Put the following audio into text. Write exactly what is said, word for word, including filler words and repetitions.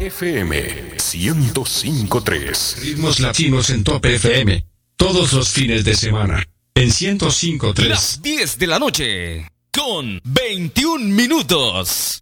F M ciento cinco punto tres. Ritmos latinos en Top F M. Todos los fines de semana. En ciento cinco punto tres. Las diez de la noche. Con veintiún minutos.